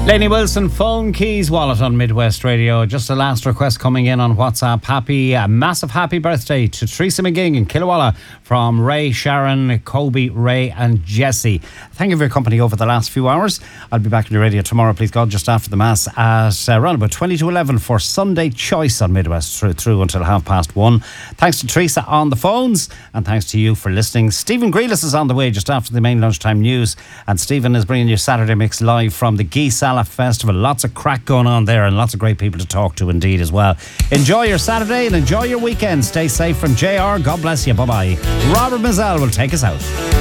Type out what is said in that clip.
Lenny Wilson, Phone Keys Wallet on Midwest Radio. Just a last request coming in on WhatsApp. Massive happy birthday to Teresa McGing in Killawalla from Ray, Sharon, Kobe, Ray and Jesse. Thank you for your company over the last few hours. I'll be back on your radio tomorrow, please God, just after the Mass at around about 20 to 11 for Sunday Choice on Midwest through until 1:30. Thanks to Teresa on the phones and thanks to you for listening. Stephen Grealis is on the way just after the main lunchtime news, and Stephen is bringing you Saturday Mix live from the Geesala Festival. Lots of crack going on there and lots of great people to talk to indeed as well. Enjoy your Saturday and enjoy your weekend. Stay safe from JR. God bless you. Bye-bye. Robert Mazzell will take us out.